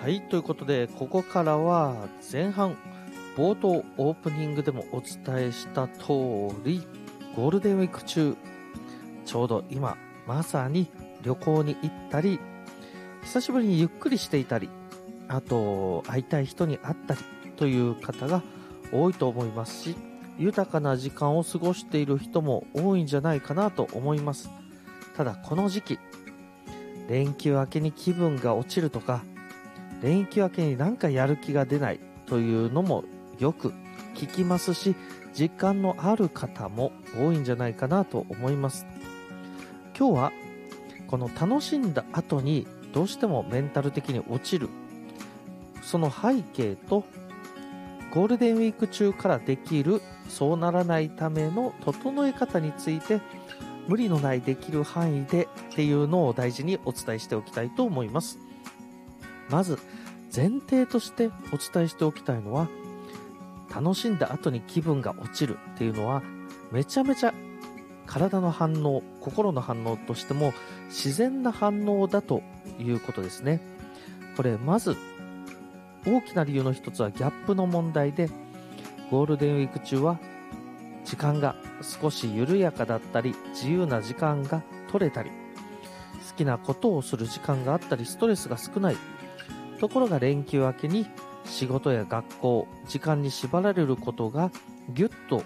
はい、ということで、ここからは前半、冒頭オープニングでもお伝えした通り、ゴールデンウィーク中、ちょうど今、まさに旅行に行ったり、久しぶりにゆっくりしていたり、あと、会いたい人に会ったりという方が多いと思いますし、豊かな時間を過ごしている人も多いんじゃないかなと思います。ただ、この時期、連休明けに気分が落ちるとか、連休明けになんかやる気が出ないというのもよく聞きますし、実感のある方も多いんじゃないかなと思います。今日はこの楽しんだ後にどうしてもメンタル的に落ちる、その背景とゴールデンウィーク中からできるそうならないための整え方について、無理のないできる範囲でっていうのを大事にお伝えしておきたいと思います。まず前提としてお伝えしておきたいのは、楽しんだ後に気分が落ちるっていうのはめちゃめちゃ体の反応、心の反応としても自然な反応だということですね。これまず大きな理由の一つはギャップの問題で、ゴールデンウィーク中は時間が少し緩やかだったり、自由な時間が取れたり、好きなことをする時間があったり、ストレスが少ない。ところが連休明けに仕事や学校、時間に縛られることがぎゅっと、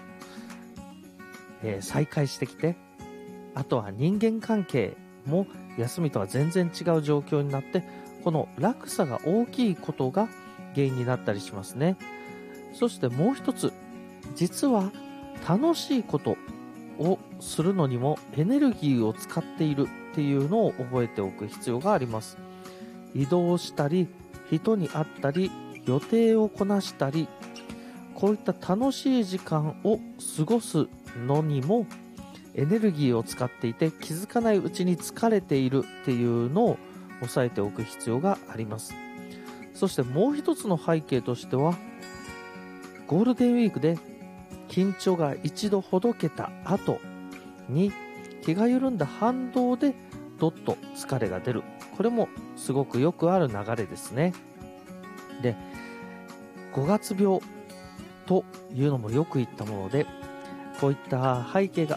再開してきて、あとは人間関係も休みとは全然違う状況になって、この落差が大きいことが原因になったりしますね。そしてもう一つ、実は楽しいことをするのにもエネルギーを使っているっていうのを覚えておく必要があります。移動したり、人に会ったり、予定をこなしたり、こういった楽しい時間を過ごすのにもエネルギーを使っていて、気づかないうちに疲れているっていうのを抑えておく必要があります。そしてもう一つの背景としては、ゴールデンウィークで緊張が一度ほどけた後に気が緩んだ反動でどっと疲れが出る。これもすごくよくある流れですね。で、5月病というのもよく言ったもので、こういった背景が